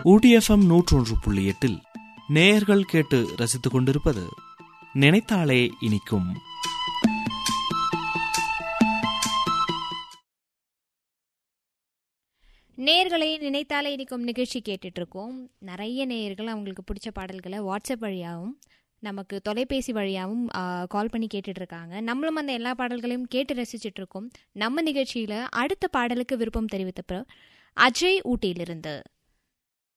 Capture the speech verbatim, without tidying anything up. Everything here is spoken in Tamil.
ஊட்டி எஃப்எம் நூற்றொன்று புள்ளி எட்டில் நேயர்கள் கேட்டு ரசித்துக் கொண்டிருப்பது நினைத்தாலே இனிக்கும். நேயர்களை நினைத்தாலே இனிக்கும் நிகழ்ச்சி கேட்டுட்டு இருக்கோம். நிறைய நேயர்கள் அவங்களுக்கு பிடிச்ச பாடல்களை வாட்ஸ்அப் வழியாகவும் நமக்கு தொலைபேசி வழியாகவும் கால் பண்ணி கேட்டுட்டு இருக்காங்க. நம்மளும் அந்த எல்லா பாடல்களையும் கேட்டு ரசிச்சுட்டு இருக்கோம். நம்ம நிகழ்ச்சியில அடுத்த பாடலுக்கு விருப்பம் தெரிவித்த அஜய் ஊட்டியிலிருந்து.